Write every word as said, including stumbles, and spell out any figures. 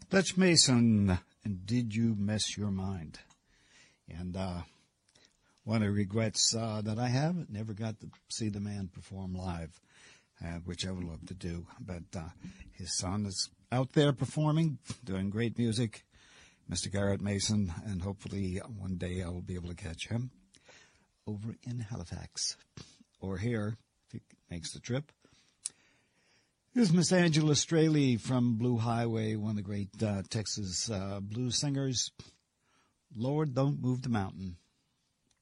Dutch Mason, and Did You Mess Your Mind? And uh, one of the regrets uh, that I have, never got to see the man perform live, uh, which I would love to do. But uh, his son is out there performing, doing great music, Mister Garrett Mason, and hopefully one day I will be able to catch him over in Halifax or here if he makes the trip. This is Miss Angela Straley from Blue Highway, one of the great uh, Texas uh, blues singers. Lord, Don't Move the Mountain.